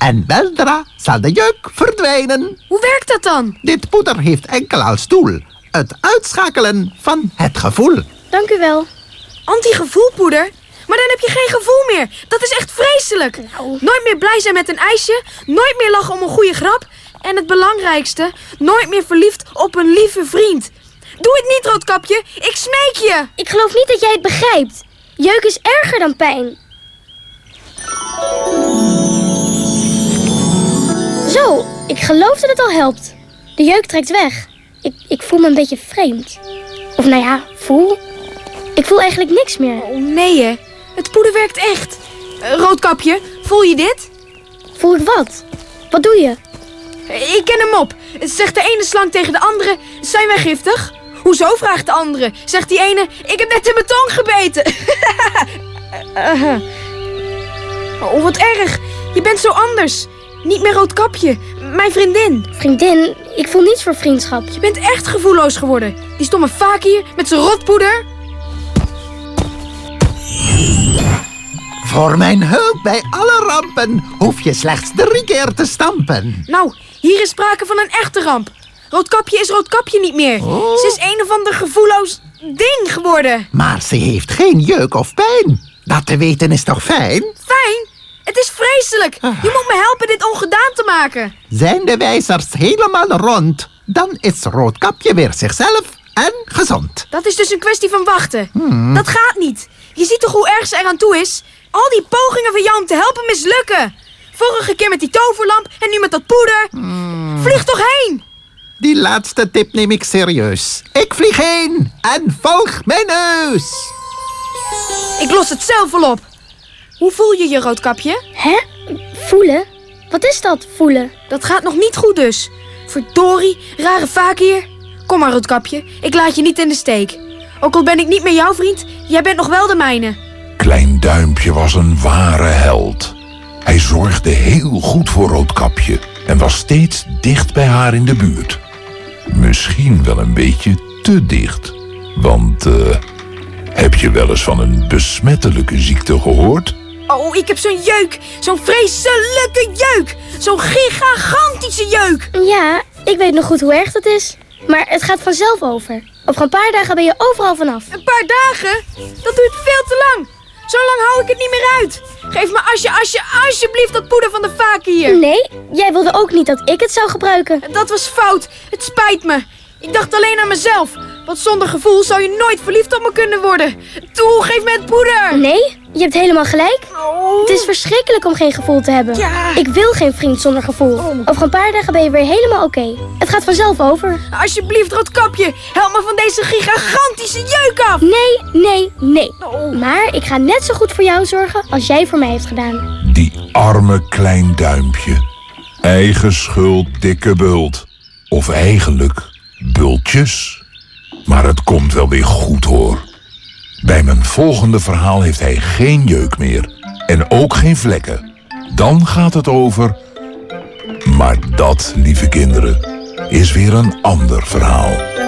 En weldra zal de jeuk verdwijnen. Hoe werkt dat dan? Dit poeder heeft enkel als doel het uitschakelen van het gevoel. Dank u wel. Anti-gevoelpoeder? Maar dan heb je geen gevoel meer. Dat is echt vreselijk. Nooit meer blij zijn met een ijsje. Nooit meer lachen om een goede grap. En het belangrijkste, nooit meer verliefd op een lieve vriend. Doe het niet, Roodkapje. Ik smeek je. Ik geloof niet dat jij het begrijpt. Jeuk is erger dan pijn. Zo, ik geloof dat het al helpt. De jeuk trekt weg. Ik voel me een beetje vreemd. Of nou ja, voel. Ik voel eigenlijk niks meer. Oh nee, hè. Het poeder werkt echt. Roodkapje, voel je dit? Voel ik wat? Wat doe je? Ik ken hem op. Zegt de ene slang tegen de andere, zijn wij giftig? Hoezo, vraagt de andere. Zegt die ene, ik heb net in mijn tong gebeten. Oh, wat erg. Je bent zo anders. Niet meer Roodkapje, mijn vriendin. Vriendin, ik voel niets voor vriendschap. Je bent echt gevoelloos geworden. Die stomme Fakir met zijn rotpoeder. Voor mijn hulp bij alle rampen hoef je slechts 3 keer te stampen. Nou, hier is sprake van een echte ramp. Roodkapje is Roodkapje niet meer. Oh. Ze is een of ander gevoelloos ding geworden. Maar ze heeft geen jeuk of pijn. Dat te weten is toch fijn? Fijn? Het is vreselijk. Je moet me helpen dit ongedaan te maken. Zijn de wijzers helemaal rond, dan is Roodkapje weer zichzelf en gezond. Dat is dus een kwestie van wachten. Dat gaat niet. Je ziet toch hoe erg ze eraan toe is? Al die pogingen van jou om te helpen mislukken. Vorige keer met die toverlamp en nu met dat poeder. Vlieg toch heen! Die laatste tip neem ik serieus. Ik vlieg heen en volg mijn neus. Ik los het zelf wel op. Hoe voel je je, Roodkapje? Hè? Voelen? Wat is dat, voelen? Dat gaat nog niet goed dus. Verdorie, rare Fakir. Kom maar, Roodkapje. Ik laat je niet in de steek. Ook al ben ik niet meer jouw vriend, jij bent nog wel de mijne. Klein Duimpje was een ware held. Hij zorgde heel goed voor Roodkapje en was steeds dicht bij haar in de buurt. Misschien wel een beetje te dicht. Want, heb je wel eens van een besmettelijke ziekte gehoord? Oh, ik heb zo'n jeuk. Zo'n vreselijke jeuk. Zo'n gigantische jeuk. Ja, ik weet nog goed hoe erg dat is. Maar het gaat vanzelf over. Over een paar dagen ben je overal vanaf. Een paar dagen? Dat duurt veel te lang. Zo lang hou ik het niet meer uit. Geef me alsjeblieft dat poeder van de Fakir. Nee, jij wilde ook niet dat ik het zou gebruiken. Dat was fout. Het spijt me. Ik dacht alleen aan mezelf. Want zonder gevoel zou je nooit verliefd op me kunnen worden. Toe, geef me het poeder. Nee, je hebt helemaal gelijk. Oh. Het is verschrikkelijk om geen gevoel te hebben. Ja. Ik wil geen vriend zonder gevoel. Over een paar dagen ben je weer helemaal oké. Het gaat vanzelf over. Alsjeblieft, Roodkapje. Help me van deze gigantische jeuk af. Nee. Maar ik ga net zo goed voor jou zorgen als jij voor mij heeft gedaan. Die arme Klein Duimpje. Eigen schuld, dikke bult. Of eigenlijk bultjes. Maar het komt wel weer goed, hoor. Bij mijn volgende verhaal heeft hij geen jeuk meer. En ook geen vlekken. Dan gaat het over... Maar dat, lieve kinderen, is weer een ander verhaal.